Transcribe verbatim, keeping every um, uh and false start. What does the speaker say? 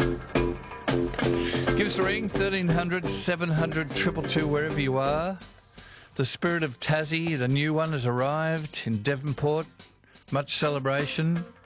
Give us a ring, thirteen hundred, seven hundred, two two two, wherever you are. The Spirit of Tassie, the new one, has arrived in Devonport. Much celebration.